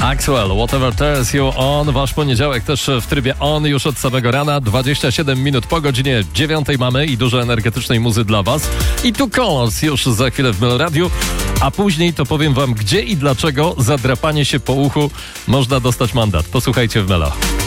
Axwell, Whatever Turns You On. Wasz poniedziałek też w trybie on już od samego rana. 27 minut po godzinie 9 mamy i dużo energetycznej muzy dla was. I Two Colors już za chwilę w Meloradiu. A później to powiem wam, gdzie i dlaczego za drapanie się po uchu można dostać mandat. Posłuchajcie w Melo.